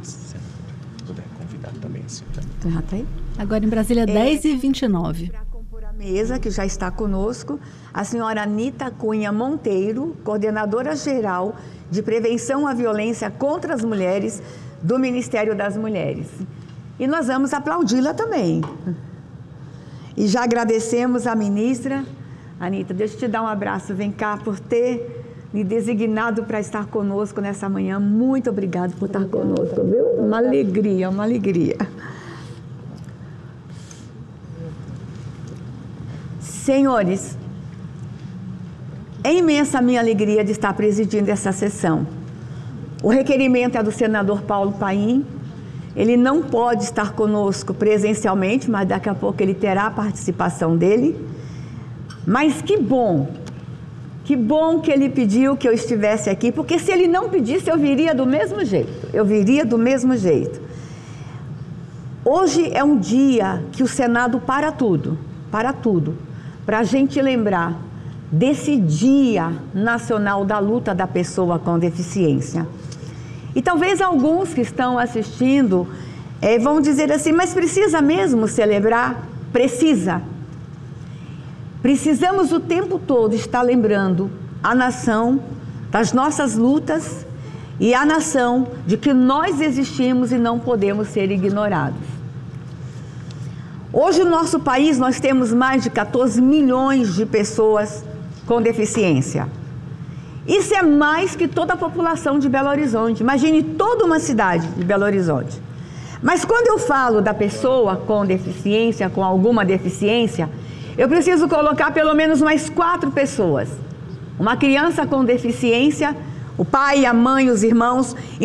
Se puder convidar também a senhora. Já tá aí? Agora em Brasília, 10h29. Para compor a mesa, que já está conosco, a senhora Anita Cunha Monteiro, coordenadora geral de prevenção à violência contra as mulheres do Ministério das Mulheres. E nós vamos aplaudi-la também. E já agradecemos à ministra. Anita, deixa eu te dar um abraço, vem cá, por ter me designado para estar conosco nessa manhã. Muito obrigada por estar conosco, viu? Uma alegria, uma alegria. Senhores, é imensa a minha alegria de estar presidindo essa sessão. O requerimento é do senador Paulo Paim. Ele não pode estar conosco presencialmente, mas daqui a pouco ele terá a participação dele. Mas que bom que ele pediu que eu estivesse aqui, porque se ele não pedisse, eu viria do mesmo jeito. Eu viria do mesmo jeito. Hoje é um dia que o Senado para tudo, para a gente lembrar desse Dia Nacional da Luta da Pessoa com Deficiência. E talvez alguns que estão assistindo vão dizer assim, mas precisa mesmo celebrar? Precisa. Precisamos o tempo todo estar lembrando a nação das nossas lutas e a nação de que nós existimos e não podemos ser ignorados. Hoje no nosso país nós temos mais de 14 milhões de pessoas com deficiência. Isso é mais que toda a população de Belo Horizonte. Imagine toda uma cidade de Belo Horizonte. Mas quando eu falo da pessoa com deficiência, com alguma deficiência, eu preciso colocar pelo menos mais 4 pessoas. Uma criança com deficiência, o pai, a mãe, os irmãos.